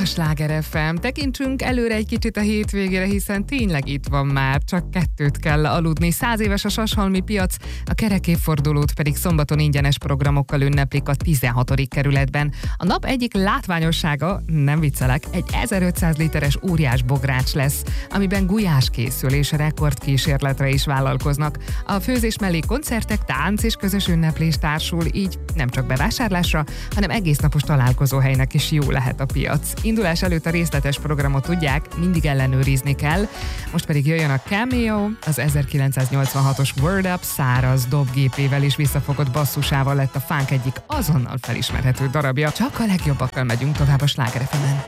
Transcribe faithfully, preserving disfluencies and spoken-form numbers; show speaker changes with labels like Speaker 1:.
Speaker 1: a Sláger ef em. Tekintsünk előre egy kicsit a hétvégére, hiszen tényleg itt van már, csak kettőt kell aludni. Száz éves a sashalmi piac, a kerek évfordulót pedig szombaton ingyenes programokkal ünneplik a tizenhatodik kerületben. A nap egyik látványossága, nem viccelek, egy ezerötszáz literes óriás bogrács lesz, amiben gulyás készül és rekordkísérletre is vállalkoznak. A főzés mellé koncertek, tánc és közös ünneplés társul, így nem csak bevásárlásra, hanem egésznapos találkozóhelynek is jó lehet a piac. Indulás előtt a részletes programot tudják, mindig ellenőrizni kell. Most pedig jöjjön a Cameo, az ezerkilencszáznyolcvanhatos Word Up száraz dobgépével és visszafogott basszusával lett a funk egyik azonnal felismerhető darabja. Csak a legjobbakkal megyünk tovább a Sláger ef emen.